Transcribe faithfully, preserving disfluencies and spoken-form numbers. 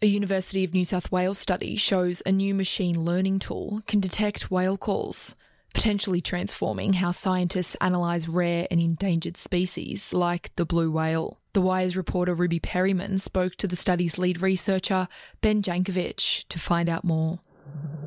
A University of New South Wales study shows a new machine learning tool can detect whale calls, potentially transforming how scientists analyse rare and endangered species like the blue whale. The Wire's reporter Ruby Perryman spoke to the study's lead researcher, Ben Jankovic, to find out more.